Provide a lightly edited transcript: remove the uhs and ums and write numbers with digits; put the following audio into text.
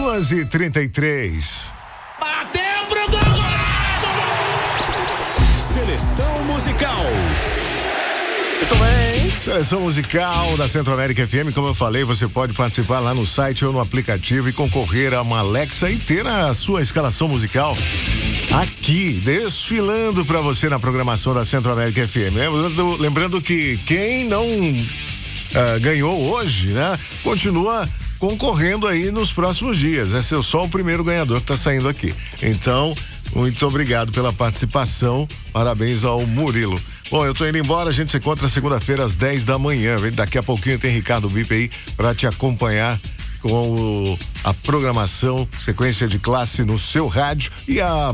2h33. Bateu pro gol! Seleção musical. Muito bem. Seleção musical da Centro-América FM, como eu falei, você pode participar lá no site ou no aplicativo e concorrer a uma Alexa e ter a sua escalação musical aqui, desfilando para você na programação da Centro-América FM. Lembrando que quem não ganhou hoje, né, continua concorrendo aí nos próximos dias. Esse é só o primeiro ganhador que tá saindo aqui. Então, muito obrigado pela participação. Parabéns ao Murilo. Bom, eu tô indo embora, a gente se encontra segunda-feira às 10 da manhã. Daqui a pouquinho tem Ricardo Bipe aí para te acompanhar com a programação, sequência de classe no seu rádio e a